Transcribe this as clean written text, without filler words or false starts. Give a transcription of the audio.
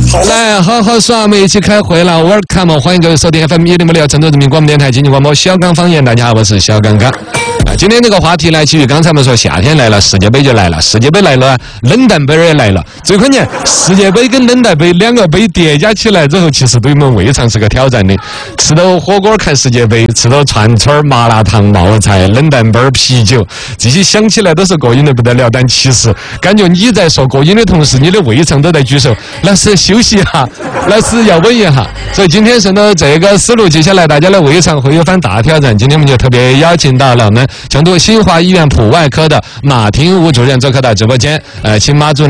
来，好好耍，我们一起开会了。Welcome， 欢迎各位收听 FM106成都人民广播电台经济广播小刚方言。大家好，我是小刚刚。今天这个话题呢，其实刚才我们说夏天来了，世界杯就来了，世界杯来了，冷淡杯也来了。最关键，世界杯跟冷淡杯两个杯叠加起来之后，其实对我们胃肠是个挑战的。吃到火锅看世界杯，吃到串串、麻辣烫、冒菜、冷淡杯、啤酒，这些想起来都是过瘾的不得了。但其实感觉你在说过瘾的同时，你的胃肠都在举手，那是休息一下，那是要稳一下。所以今天顺着这个思路，接下来大家的胃肠会有番大挑战。今天我们就特别邀请到了我们成都新华医院普外科的马廷武主任做客到直播间。请马主任